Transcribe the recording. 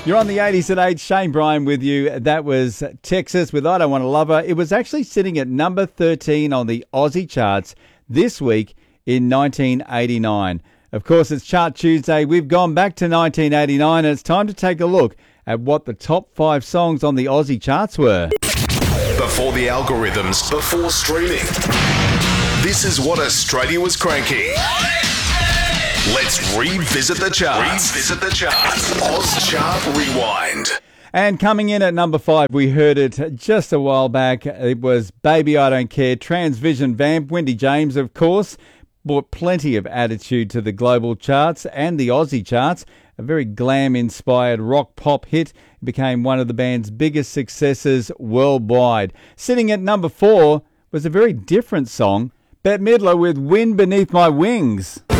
You're on the 80s at 8. Shane Bryan with you. That was Texas with I Don't Want to Love Her. It was actually sitting at number 13 on the Aussie charts this week in 1989. Of course, it's Chart Tuesday. We've gone back to 1989 and it's time to take a look at what the top 5 songs on the Aussie charts were. Before the algorithms, before streaming. This is what Australia was cranking. Let's revisit the charts. Oz Chart Rewind. And coming in at number 5, we heard it just a while back. It was Baby I Don't Care, Transvision Vamp. Wendy James, of course, brought plenty of attitude to the global charts and the Aussie charts. A very glam-inspired rock-pop hit. It became one of the band's biggest successes worldwide. Sitting at number 4 was a very different song. Bette Midler with Wind Beneath My Wings.